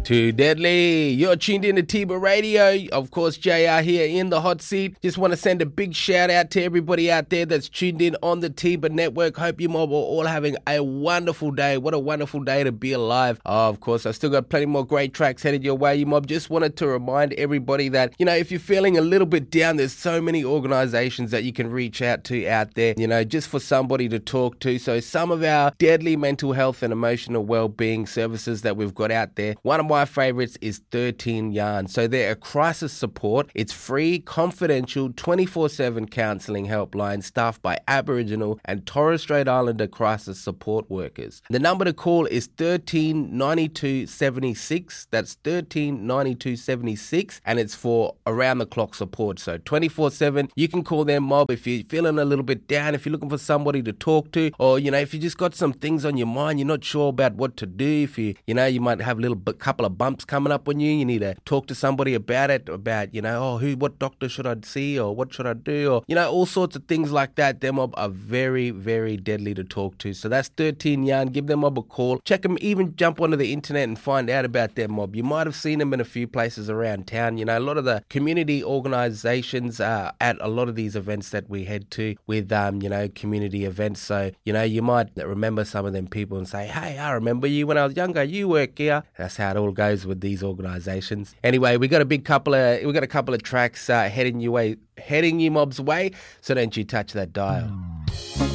Too deadly. You're tuned in to Tiba Radio. Of course, JR here in the hot seat. Just want to send a big shout out to everybody out there that's tuned in on the Tiba Network. Hope you mob are all having a wonderful day. What a wonderful day to be alive. Oh, of course, I've still got plenty more great tracks headed your way, you mob. Just wanted to remind everybody that, if you're feeling a little bit down, there's so many organizations that you can reach out to out there, just for somebody to talk to. So some of our deadly mental health and emotional well-being services that we've got out there. One of my favorites is 13 Yarn. So they're a crisis support. It's free, confidential, 24/7 counselling helpline staffed by Aboriginal and Torres Strait Islander crisis support workers. The number to call is 13 92 76. That's 13 92 76, and it's for around-the-clock support. So 24/7, you can call them, mob, if you're feeling a little bit down, if you're looking for somebody to talk to, or, if you just got some things on your mind, you're not sure about what to do, if you might have a couple of bumps coming up on you need to talk to somebody about it, what doctor should I see, or what should I do, or, all sorts of things like that. Them mob are very, very deadly to talk to. So that's 13 Yarn. Give them mob a call. Check them, even jump onto the internet and find out about them, mob. You might have seen them in a few places around town. A lot of the community organisations are at a lot of these events that we head to with, community events. So, you might remember some of them people and say, hey, I remember you when I was younger. You work here. That's how it all goes with these organisations. Anyway, we got a couple of tracks heading you mob's way. So don't you touch that dial.